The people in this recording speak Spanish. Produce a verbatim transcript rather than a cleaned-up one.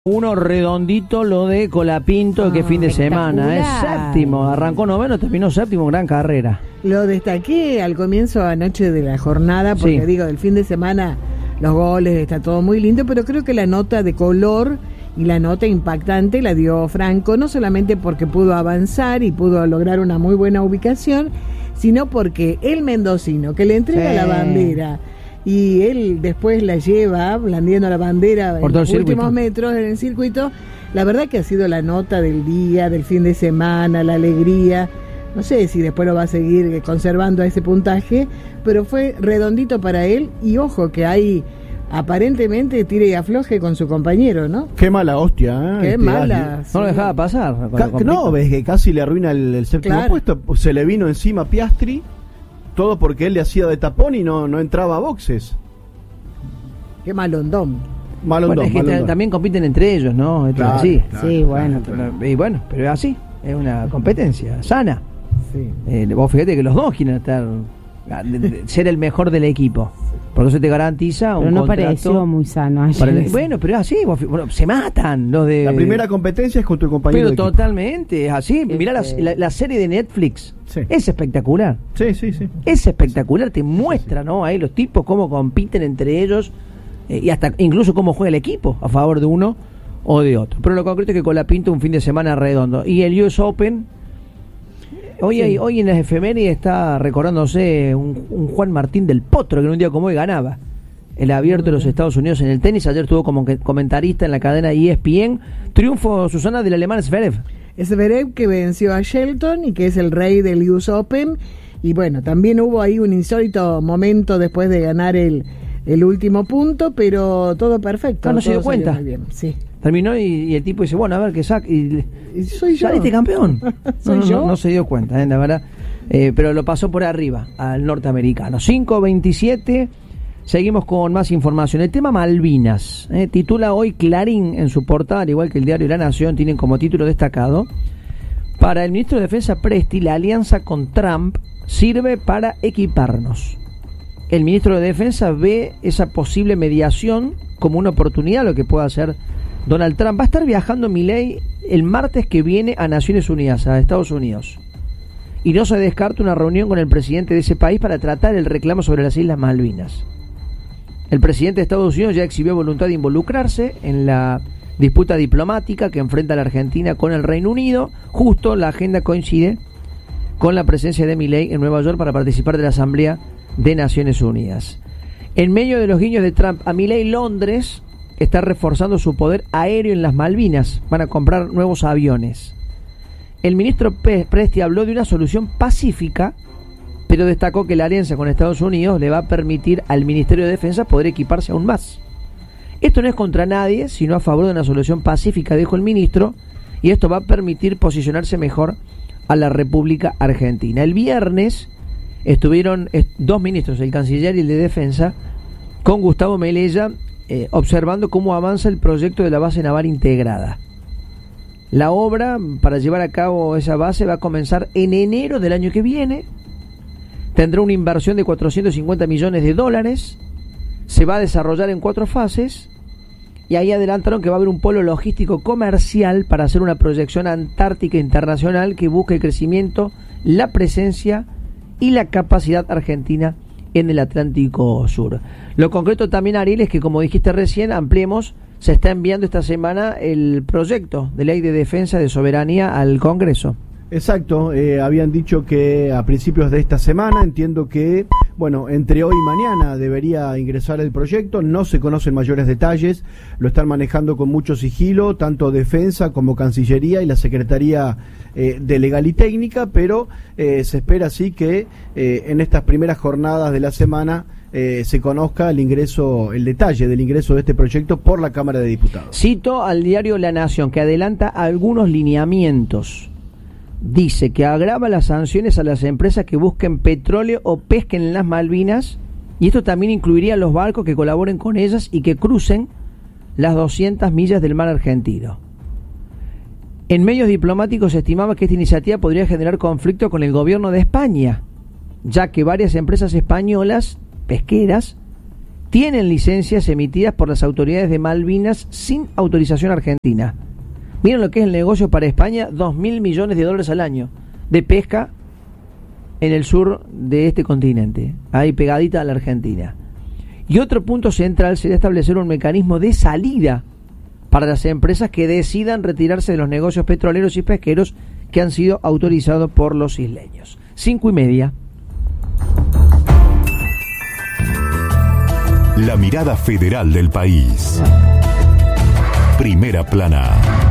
Uno redondito lo de Colapinto, oh, que fin de semana, es séptimo, arrancó noveno, terminó séptimo, gran carrera. Lo destaqué al comienzo anoche de la jornada, porque sí, digo, del fin de semana los goles, está todo muy lindo, pero creo que la nota de color y la nota impactante la dio Franco, no solamente porque pudo avanzar y pudo lograr una muy buena ubicación, sino porque el mendocino que le entrega sí. la bandera y él después la lleva blandiendo la bandera en los últimos metros en el circuito, la verdad que ha sido la nota del día, del fin de semana, la alegría. No sé si después lo va a seguir conservando a ese puntaje, pero fue redondito para él. Y ojo que hay aparentemente tire y afloje con su compañero, ¿no? Qué mala hostia, ¿eh? Qué este mala. Sí. No lo dejaba pasar. Ca- no, ves que casi le arruina el, el séptimo claro. puesto. Se le vino encima Piastri. Todo porque él le hacía de tapón y no, no entraba a boxes. Qué malondón. Malondón, bueno, es que malondón. También compiten entre ellos, ¿no? Esto claro, es así. Claro, sí, claro, bueno, claro. Pero, y bueno, pero es así. Es una competencia sana. Sí. Eh, vos fíjate que los dos quieren estar, de, de, ser el mejor del equipo. Porque eso te garantiza un pero no contrato. Pareció muy sano ayer. Para el, bueno, pero es así. Vos, bueno, se matan los de. La primera competencia es con tu compañero. Pero de totalmente, es así. Este... Mirá la, la, la serie de Netflix. Sí. Es espectacular. Sí, sí, sí. Es espectacular. Te muestra, ¿no? Ahí los tipos cómo compiten entre ellos eh, y hasta incluso cómo juega el equipo a favor de uno o de otro. Pero lo concreto es que Colapinto un fin de semana redondo. Y el U S Open. Hoy, sí. hay, hoy en las efemérides está recordándose un, un Juan Martín del Potro que en un día como hoy ganaba el abierto de los Estados Unidos en el tenis. Ayer estuvo como comentarista en la cadena E S P N. Triunfo, Susana, del alemán Zverev. Zverev, que venció a Shelton y que es el rey del U S Open. Y bueno, también hubo ahí un insólito momento después de ganar el, el último punto, pero todo perfecto. No, no se dio cuenta. Muy bien, sí. Terminó y, y el tipo dice, bueno, a ver qué saca. Y, y soy yo. Saliste campeón. ¿Soy no, no, yo? No, no se dio cuenta, ¿eh? La verdad. Eh, pero lo pasó por arriba al norteamericano. cinco veintisiete. Seguimos con más información. El tema Malvinas, eh, titula hoy Clarín en su portada, al igual que el diario La Nación, tienen como título destacado: para el ministro de Defensa Presti, la alianza con Trump sirve para equiparnos. El ministro de Defensa ve esa posible mediación como una oportunidad, lo que pueda hacer Donald Trump. Va a estar viajando Milei el martes que viene a Naciones Unidas, a Estados Unidos. Y no se descarta una reunión con el presidente de ese país para tratar el reclamo sobre las Islas Malvinas. El presidente de Estados Unidos ya exhibió voluntad de involucrarse en la disputa diplomática que enfrenta la Argentina con el Reino Unido. Justo la agenda coincide con la presencia de Milei en Nueva York para participar de la Asamblea de Naciones Unidas. En medio de los guiños de Trump a Milei, Londres está reforzando su poder aéreo en las Malvinas. Van a comprar nuevos aviones. El ministro Presti habló de una solución pacífica, pero destacó que la alianza con Estados Unidos le va a permitir al Ministerio de Defensa poder equiparse aún más. Esto no es contra nadie, sino a favor de una solución pacífica, dijo el ministro, y esto va a permitir posicionarse mejor a la República Argentina. El viernes estuvieron dos ministros, el canciller y el de Defensa, con Gustavo Melella, eh, observando cómo avanza el proyecto de la base naval integrada. La obra para llevar a cabo esa base va a comenzar en enero del año que viene. Tendrá una inversión de cuatrocientos cincuenta millones de dólares. Se va a desarrollar en cuatro fases. Y ahí adelantaron que va a haber un polo logístico comercial para hacer una proyección antártica internacional que busque el crecimiento, la presencia y la capacidad argentina en el Atlántico Sur. Lo concreto también, Ariel, es que, como dijiste recién, ampliemos, se está enviando esta semana el proyecto de ley de defensa de soberanía al Congreso. Exacto, eh, habían dicho que a principios de esta semana, entiendo que, bueno, entre hoy y mañana debería ingresar el proyecto, no se conocen mayores detalles, lo están manejando con mucho sigilo, tanto Defensa como Cancillería y la Secretaría eh, de Legal y Técnica, pero eh, se espera sí que eh, en estas primeras jornadas de la semana eh, se conozca el ingreso, el detalle del ingreso de este proyecto por la Cámara de Diputados. Cito al diario La Nación, que adelanta algunos lineamientos. Dice que agrava las sanciones a las empresas que busquen petróleo o pesquen en las Malvinas, y esto también incluiría a los barcos que colaboren con ellas y que crucen las doscientas millas del mar argentino. En medios diplomáticos se estimaba que esta iniciativa podría generar conflicto con el gobierno de España, ya que varias empresas españolas pesqueras tienen licencias emitidas por las autoridades de Malvinas sin autorización argentina. Miren lo que es el negocio para España, dos mil millones de dólares al año de pesca en el sur de este continente, ahí pegadita a la Argentina. Y otro punto central será establecer un mecanismo de salida para las empresas que decidan retirarse de los negocios petroleros y pesqueros que han sido autorizados por los isleños. Cinco y media. La mirada federal del país. Primera plana.